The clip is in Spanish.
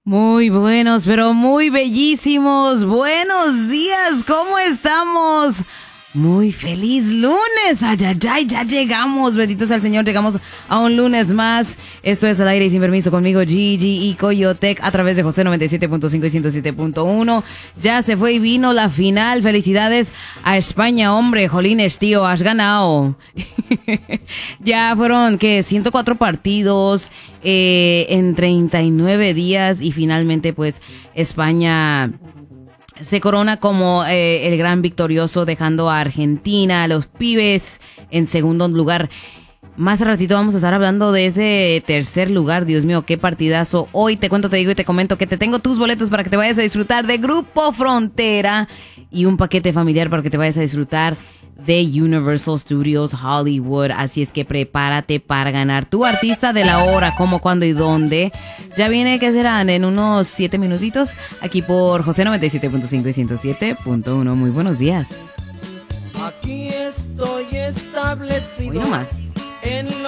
Muy buenos, pero muy bellísimos. Buenos días, ¿cómo estamos? Muy feliz lunes. Ay, ay, ay, ya llegamos. Bendito sea el Señor, llegamos a un lunes más. Esto es Al Aire y Sin Permiso conmigo, Gigi y Coyotec, a través de José 97.5 y 107.1. Ya se fue y vino la final. Felicidades a España, hombre. Jolines, tío, has ganado. Ya fueron, 104 partidos en 39 días y finalmente, pues, España se corona como el gran victorioso, dejando a Argentina, a los pibes, en segundo lugar. Más ratito vamos a estar hablando de ese tercer lugar. Dios mío, qué partidazo. Hoy te cuento, te digo y te comento que te tengo tus boletos para que te vayas a disfrutar de Grupo Frontera y un paquete familiar para que te vayas a disfrutar de Universal Studios Hollywood. Así es que prepárate para ganar tu artista de la hora, cómo, cuándo y dónde. Ya viene, ¿qué serán? En unos 7 minutitos, aquí por José 97.5 y 107.1. Muy buenos días. Aquí estoy establecido. Hoy nomás. En